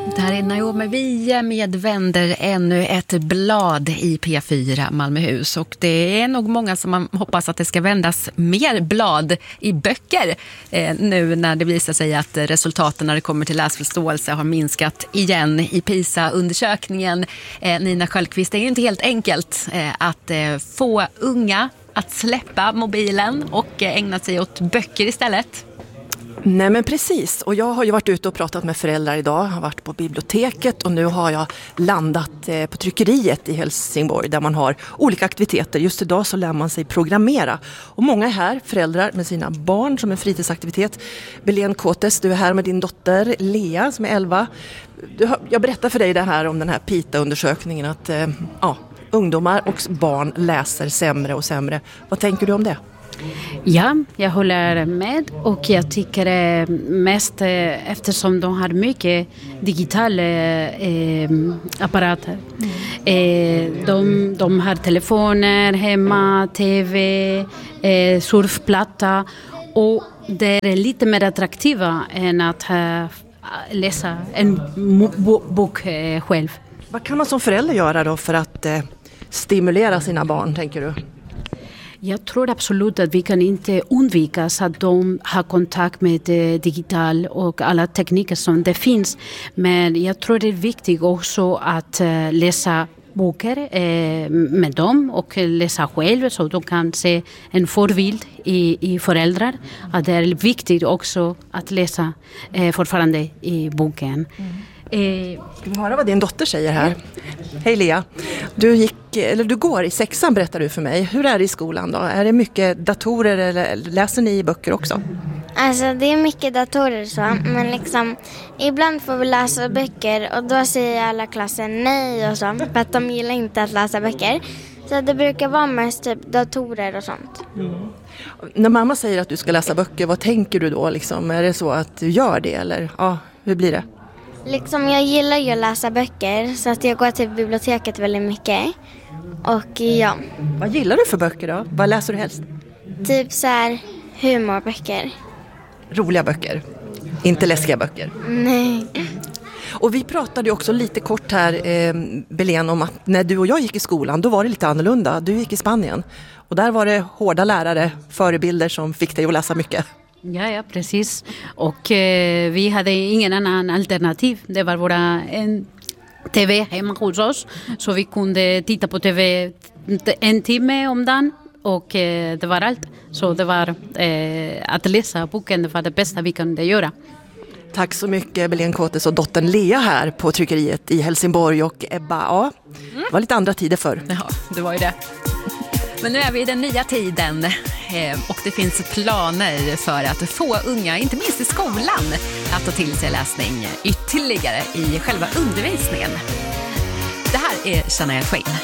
Det här är Naomi Wiehe med Vänder, ännu ett blad i P4 Malmöhus. Och det är nog många som hoppas att det ska vändas mer blad i böcker nu när det visar sig att resultaten när det kommer till läsförståelse har minskat igen i PISA-undersökningen. Nina Sköldqvist, det är ju inte helt enkelt att få unga att släppa mobilen och ägna sig åt böcker istället. Nej men precis, och jag har ju varit ute och pratat med föräldrar idag, har varit på biblioteket och nu har jag landat på tryckeriet i Helsingborg där man har olika aktiviteter. Just idag så lär man sig programmera och många är här, föräldrar med sina barn som en fritidsaktivitet. Belén Kåtes, du är här med din dotter Lea som är 11. Jag berättar för dig det här om den här PISA-undersökningen att ungdomar och barn läser sämre och sämre. Vad tänker du om det? Ja, jag håller med och jag tycker mest eftersom de har mycket digitala apparater. De har telefoner hemma, tv, surfplatta och det är lite mer attraktiva än att läsa en bok själv. Vad kan man som förälder göra då för att stimulera sina barn, tänker du? Jag tror absolut att vi kan inte undvika så att de har kontakt med digital och alla tekniker som det finns. Men jag tror det är viktigt också att läsa böcker med dem och läsa själv så att de kan se en förebild i föräldrar. Att det är viktigt också att läsa fortfarande i boken. Ska vi höra vad din dotter säger här? Hej Lea, du går i 6:an berättar du för mig. Hur är det i skolan då? Är det mycket datorer eller läser ni i böcker också? Alltså det är mycket datorer så, men liksom ibland får vi läsa böcker och då säger alla klassen nej och så, för att de gillar inte att läsa böcker. Så det brukar vara mest typ datorer och sånt. Mm. När mamma säger att du ska läsa böcker, vad tänker du då liksom? Är det så att du gör det eller hur blir det? Liksom jag gillar ju att läsa böcker så att jag går till biblioteket väldigt mycket. Och ja. Vad gillar du för böcker då? Vad läser du helst? Typ så här humorböcker. Roliga böcker, inte läskiga böcker. Nej. Och vi pratade ju också lite kort här, Belén, om att när du och jag gick i skolan, då var det lite annorlunda. Du gick i Spanien och där var det hårda lärare, förebilder som fick dig att läsa mycket. Ja, precis. Och vi hade ingen annan alternativ. Det var bara en tv hemma hos oss. Så vi kunde titta på tv en timme om dagen. Och det var allt. Så det var att läsa boken, det var det bästa vi kunde göra. Tack så mycket Belén Kåtes och dottern Lea här på tryckeriet i Helsingborg. Och Ebba, det var lite andra tider förr. Ja, det var ju det. Men nu är vi i den nya tiden och det finns planer för att få unga, inte minst i skolan, att ta till sig läsning ytterligare i själva undervisningen. Det här är Shania Twain.